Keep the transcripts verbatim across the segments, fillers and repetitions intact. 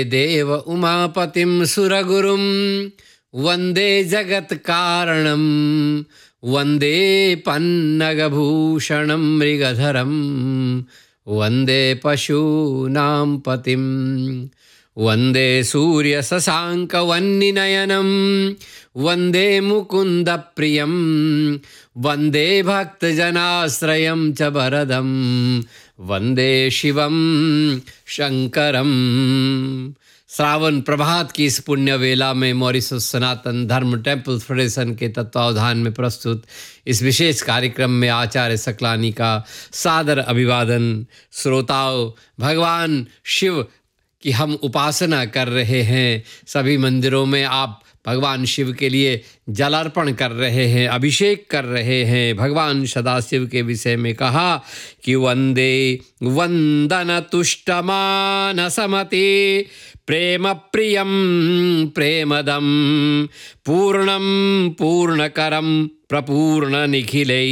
देव उमापतिं सुरगुरुं वन्दे जगत्कारणं वन्दे पन्नगभूषणं मृगधरं वन्दे पशूनां पतिं वन्दे सूर्यशशाङ्कवह्निनयनं वन्दे मुकुन्दप्रियं वन्दे भक्तजनाश्रयं च वरदं वन्दे शिवं शंकरम। श्रावण प्रभात की इस पुण्य वेला में मॉरिशस सनातन धर्म टेम्पल फेडरेशन के तत्वावधान में प्रस्तुत इस विशेष कार्यक्रम में आचार्य सकलानी का सादर अभिवादन। श्रोताओं, भगवान शिव की हम उपासना कर रहे हैं। सभी मंदिरों में आप भगवान शिव के लिए जलार्पण कर रहे हैं, अभिषेक कर रहे हैं। भगवान सदाशिव के विषय में कहा कि वंदे वंदन तुष्टमानसमते प्रेम प्रियम प्रेमदम पूर्णम पूर्णकरम प्रपूर्ण निखिलै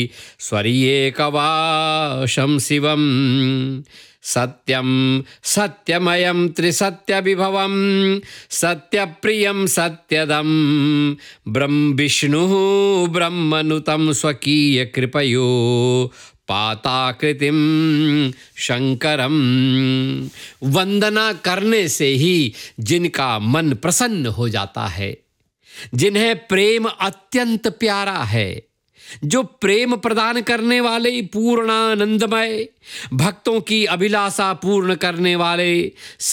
स्वरियेकवाशं शिवम सत्यम सत्यमयं त्रिसत्यविभवं सत्यप्रियं सत्यदं ब्रह्म विष्णुः ब्रह्मनुतं स्वकीय कृपयो पाताकृतिम शंकरम। वंदना करने से ही जिनका मन प्रसन्न हो जाता है, जिन्हें प्रेम अत्यंत प्यारा है, जो प्रेम प्रदान करने वाले, पूर्णानंदमय, भक्तों की अभिलाषा पूर्ण करने वाले,